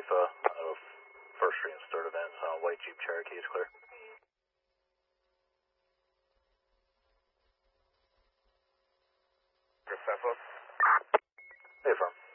Alpha, out of First Street and Sturt event, white Jeep Cherokee is clear. Alpha. Hey, firm.